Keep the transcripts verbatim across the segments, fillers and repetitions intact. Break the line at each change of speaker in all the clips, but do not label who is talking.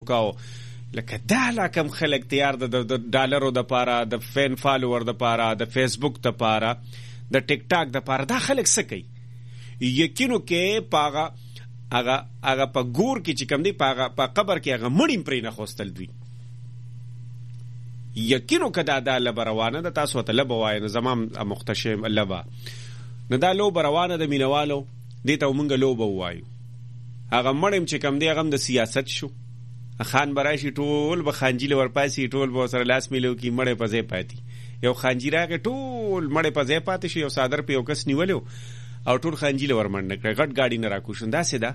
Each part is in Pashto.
کاو لکه دا لا کم خلک تیار د ډالرو د پاره د فین فالوور د پاره د فیسبوک د پاره د ټیک ټاک د پاره دا خلک څه کوي یقینو کې پاغه هغه هغه په ګور کې چې کم دی پاغه په قبر کې هغه مړیم پرې نه خوستل دوی یقینو که دا دا لبه روانه ده تاسو ته لبه وایي نو زمام مختشم لبه نو دا لوبه روانه ده مینوالو دې ته مونږ لوبه ووایو هغه مړیم چې کم دی هغه هم د سیاست شو خان براشي ټول به خانجیل ورپاسي ټول به سره لاس میلو کی مړې پځې پاتې یو خانجی راغی ټول مړې پځې پاتې شي یو صادر په یو کس نیولیو او ټول خانجیل ورمنډ کړ غټ گاډي نه راکوشن دا سیدا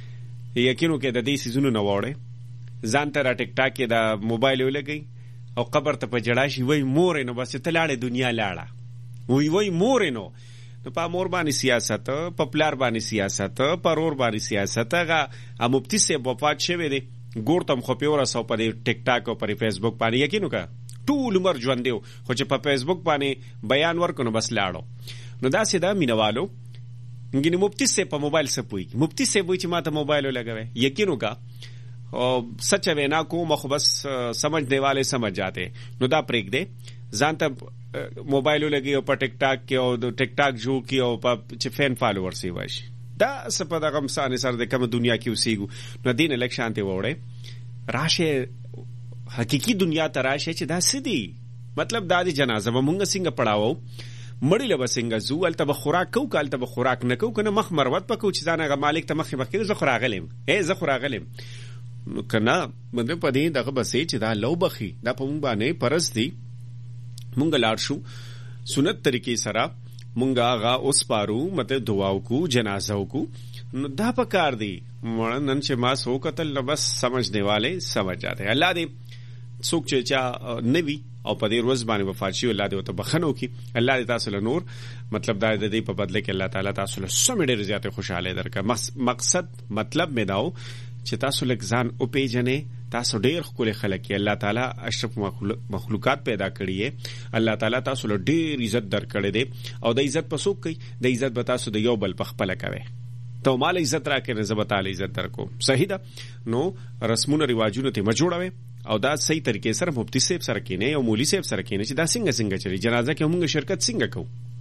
یقینو کې د دې سيزونو نه وړه ځان ته را ټیک ټاک کې د موبایل ولګي او قبر ته په جړا شي وای مور نو بس ته لاړې دنیا لاړه وای وای مور نو نو په مور باندې سیاست په پلار باندې سیاست په رور باندې سیاست هغه مفتي سه وفات شوی دی ګورتم خو پیورا سو په ټیک ټاک او په فیسبوک باندې یقینو کا ټول عمر ژوند دیو خو چې په فیسبوک باندې بیان ورکونو بس لاړو نو دا سیدا مینوالو نګینه مفتی سه په موبایل سه پوي مفتی سه وای چې ماته موبایل لګوي یقینو کا او سچ وینا کوم خو بس سمجھنے والے سمجھ جاتے نو دا پریک دے ځان ته موبایل لګي او په ټیک ټاک کې او ټیک ټاک جو کې او په چې فین فالوور سی واشي دا سپه دغه مسانه سره د کوم دنیا کې اوسېګو نو دین الک شانته وړه راشه حقيقي دنیا ته راشه چې دا سدي مطلب دا د جنازه مونږ څنګه پړاوو مړی له څنګه زو ال ته خوراک کو کال ته خوراک نه کو کنه مخ مروت پکو چې ځانه مالک ته مخ مخ کې زه خوراغلم اے زه خوراغلم کنه مده پدې دغه بسې چې دا لو بخي دا په مونږ باندې پرز دي مونږ لاړ شو سنت طریقې سره مونږه هغه اوس پارو مته دعاو کو جنازو کو نو دا پکار دی مړ نن چې ما سو قتل نو بس سمجھنے والے سمجھ جاتے ہیں الله دې څوک چې چا نوی او په دې روز باندې وفات شي الله دې ته بخنو کی الله دې تاسو له نور مطلب دا دې په بدله کې الله تعالی تاسو له سم ډېر زیاته خوشاله درکړه مقصد مطلب مې داو چې تاسو لږ ځان او پیژنې تاسو ډېر خپل خلک کې الله تعالی اشرف مخلوقات پیدا کړی ہے الله تعالی تاسو له ډېر عزت درکړي دي او د عزت په څوک کوي د عزت به تاسو د یو بل په خپل کوي ته مال عزت راکې نه زبط علی عزت درکو صحیح ده نو رسمونه رواجونه ته مجوړوي او دا صحیح طریقې سره مفتی صاحب سره کینې او مولوی صاحب سره کینې چې دا څنګه څنګه چلی جنازه کې موږ شرکت څنګه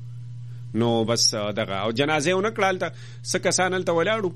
کوو نو بس دغه او جنازه ونه کړل ته سکسانل ته ولاړو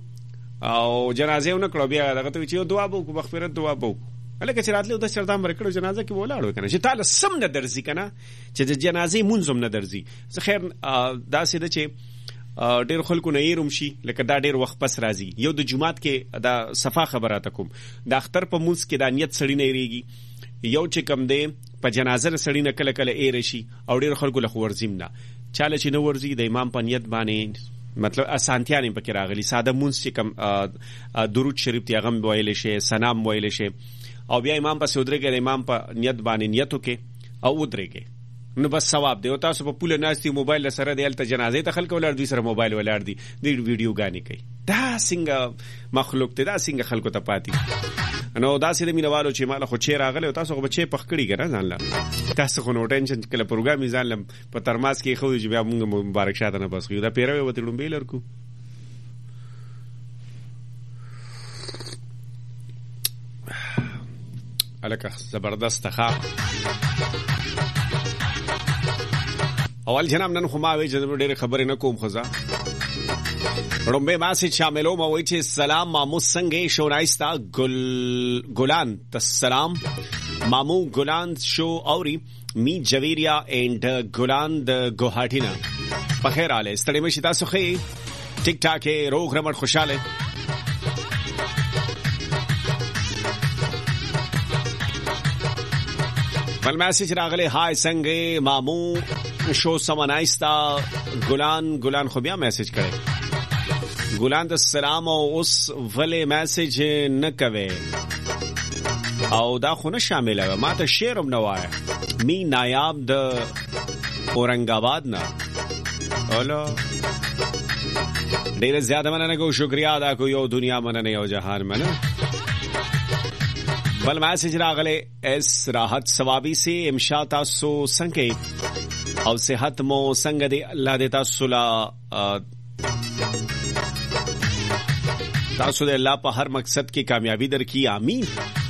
او جنازه ونه کړو بیا دغه ته چې دعا وکړو مغفرت دعا وکړو الکه چې راتلو د سردام ورکړو جنازه کې ولاړو کنه چې تعالی سم نه درځي کنه چې د جنازې منظم نه درځي زه خیر دا سیده چې ډېر خلکو نه یې رومشي لکه دا ډېر وخت پس راځي یو د جمعات کې دا صفا خبراته کوم د اختر په منځ کې دا نیت سړی نه ریږي یو چې کم دی په جنازه سړی نه کله کله ایر شي او ډېر خلکو له ورزیم نه چاله چې نو ورزي د امام په نیت باندې مطلب اسانتیا نه پکې راغلي ساده منځ چې کم درود شریف تی غم ویل شي سلام ویل شي او بیا امام په سودرګ امام په نیت باندې نیتو کې او ودرېږي نو بس ثواب دی او تاسو په پوله ناشتي موبایل سره دی الته جنازه ته خلک ولر دي سره موبایل ولر دي د ویډیو غاني کوي دا څنګه مخلوق ته دا څنګه خلکو ته پاتې نو دا سره مینوالو چې مال خو چیر راغله تاسو خو بچي پخکړی کنه ځان لا تاسو خو نو ټینشن کله پروګرام ځان لم په ترماس کې خو چې بیا موږ مبارک شاته نه بس خو دا پیروي وته ډومبې لرکو الکه زبردست ښه اول جناب نن خو ما وی چې ډېر خبرې نه کوم خزا رومبه ما سي شاملو ما وی چې سلام مامو څنګه شونایستا ګل ګلان السلام مامو ګلان شو اوري می جویریا اینڈ ګلان د ګوهاټینا په خیر आले ستړي مې شتا سخی ټیک ټاک روغ رمټ خوشاله بل میسج راغله هاي څنګه مامو شو سمنایستا ګلان ګلان خو بیا میسج کړي ګلان د سلام او اوس ولې میسج نه کوي او دا خو نه شامل و ما ته شعرم نه وای می نایاب د اورنګ آباد نه اولو ډیر زیاده مننه کو شکریا ادا کو یو دنیا مننه یو جهان مننه بل میسج راغله اس راحت ثوابی سے امشا تاسو څنګه او صحت مو څنګه دی الله دې تاسو لا تاسو دې الله په هر مقصد کې کامیابی درکړي امين